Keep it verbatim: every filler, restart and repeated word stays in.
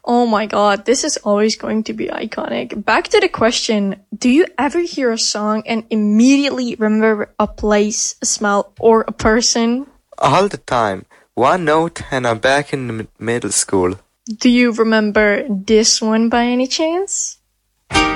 Oh my god, this is always going to be iconic. Back to the question, do you ever hear a song and immediately remember a place, a smell, or a person? All the time. One note and I'm back in m- middle school. Do you remember this one by any chance?